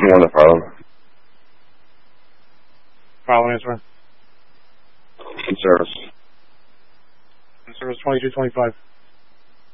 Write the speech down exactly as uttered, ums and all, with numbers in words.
twenty-one to Harlem. Harlem, answer. In service. In service twenty-two twenty-five.